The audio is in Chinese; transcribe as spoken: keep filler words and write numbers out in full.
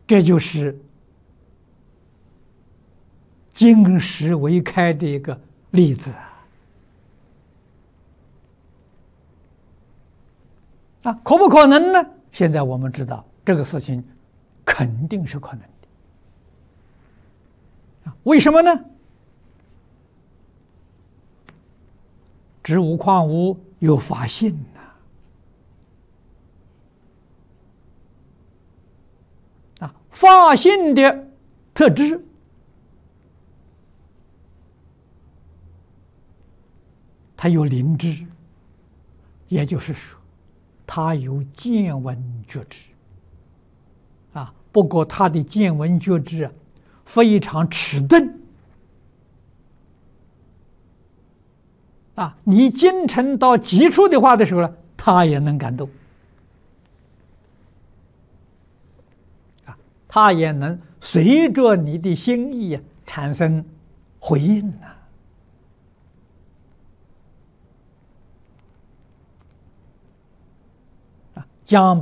这就是经史为开的一个例子啊！可不可能呢？现在我们知道这个事情肯定是可能的啊！为什么呢？植物矿物有法性呐啊，法性的特质，它有灵知，也就是说，它有见闻觉知啊。不过，它的见闻觉知啊，非常迟钝。啊，你精诚到极处的话的时候呢，他也能感动，啊，他也能随着你的心意产生回应呐。啊，将